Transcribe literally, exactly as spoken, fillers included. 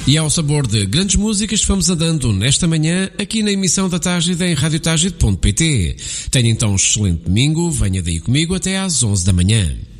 E ao sabor de grandes músicas fomos andando nesta manhã aqui na emissão da Tágida em rádio tágida ponto pt. Tenha então um excelente domingo, venha daí comigo até às onze da manhã.